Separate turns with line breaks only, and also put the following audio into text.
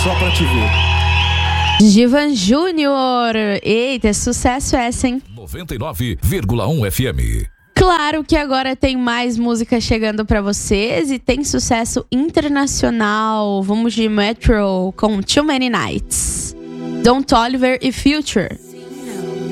só pra te ver.
Djavan Júnior. Eita, sucesso essa, hein?
99,1 FM.
Claro que agora tem mais música chegando pra vocês e tem sucesso internacional. Vamos de Metro com Too Many Nights. Don Toliver e Future.